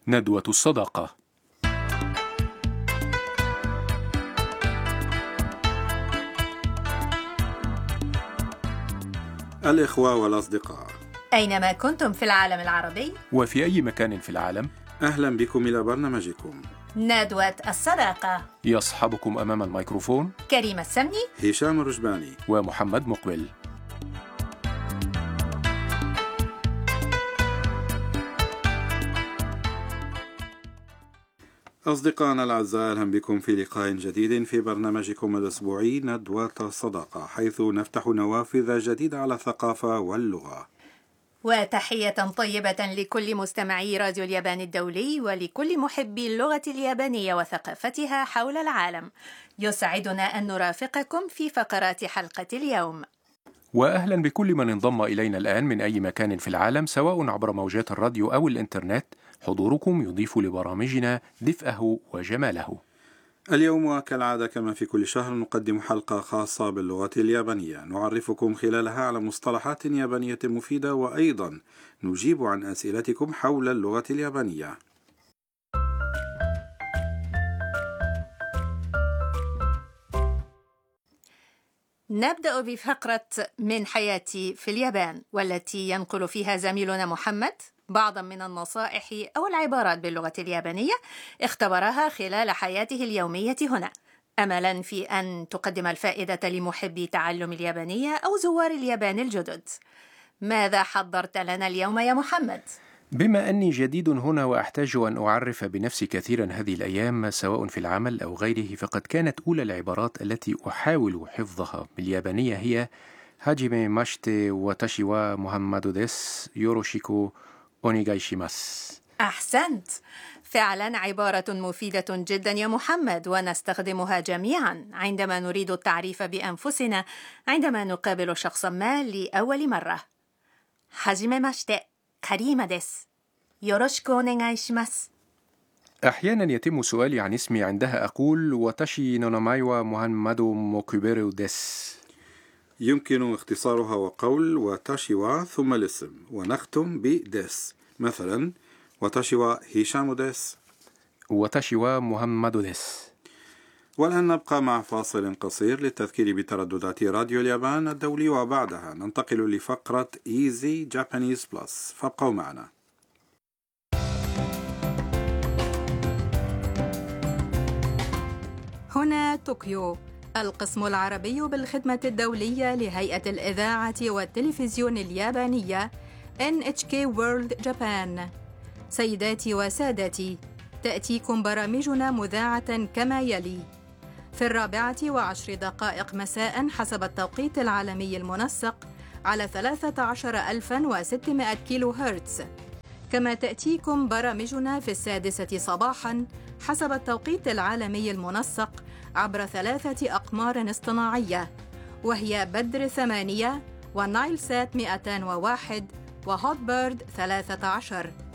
ندوة الصداقة. الإخوة والأصدقاء، أينما كنتم في العالم العربي وفي أي مكان في العالم، أهلا بكم إلى برنامجكم ندوة الصداقة. يصحبكم أمام الميكروفون كريمة السمني، هشام الرجباني ومحمد مقبل. أصدقائنا الأعزاء، أهلا بكم في لقاء جديد في برنامجكم الأسبوعي ندوة الصداقة، حيث نفتح نوافذ جديدة على الثقافة واللغة. وتحية طيبة لكل مستمعي راديو اليابان الدولي ولكل محبي اللغة اليابانية وثقافتها حول العالم. يسعدنا أن نرافقكم في فقرات حلقة اليوم. وأهلا بكل من انضم إلينا الآن من أي مكان في العالم، سواء عبر موجات الراديو أو الإنترنت. حضوركم يضيف لبرامجنا دفئه وجماله. اليوم وكالعادة كما في كل شهر نقدم حلقة خاصة باللغة اليابانية، نعرفكم خلالها على مصطلحات يابانية مفيدة، وأيضا نجيب عن أسئلتكم حول اللغة اليابانية. نبدأ بفقرة من حياتي في اليابان، والتي ينقل فيها زميلنا محمد بعضا من النصائح أو العبارات باللغة اليابانية اختبرها خلال حياته اليومية هنا، أملا في أن تقدم الفائدة لمحبي تعلم اليابانية أو زوار اليابان الجدد. ماذا حضرت لنا اليوم يا محمد؟ بما أني جديد هنا وأحتاج أن أعرف بنفسي كثيرا هذه الأيام، سواء في العمل أو غيره، فقد كانت أولى العبارات التي أحاول حفظها باليابانية هي هاجيمي ماشتي واتاشي وا محمد ديس يوروشيكو أونيغايشيماس. أحسنت، فعلا عبارة مفيدة جدا يا محمد، ونستخدمها جميعا عندما نريد التعريف بأنفسنا عندما نقابل شخصا ما لأول مرة. هاجيمي ماشتي كريمة ديس يوروشيكو أونيغايشيماس. أحيانا يتم سؤالي عن اسمي، عندها أقول واتاشي نونامايوا محمد موكوبيرو ديس. يمكن اختصارها وقول واتاشي وا ثم الاسم، ونختم بديس. مثلا واتاشي وا هيشام ديس، واتاشي وا محمد ديس. والآن نبقى مع فاصل قصير للتذكير بترددات راديو اليابان الدولي، وبعدها ننتقل لفقرة Easy Japanese Plus، فابقوا معنا. هنا طوكيو، القسم العربي بالخدمة الدولية لهيئة الإذاعة والتلفزيون اليابانية NHK World Japan. سيداتي وسادتي، تأتيكم برامجنا مذاعة كما يلي: في 14:10 مساء حسب التوقيت العالمي المنسق على 13600 كيلو هرتز. كما تأتيكم برامجنا في 6 صباحا حسب التوقيت العالمي المنسق عبر 3 أقمار اصطناعية، وهي بدر 8 ونايل سات 201 وهوت بيرد 13.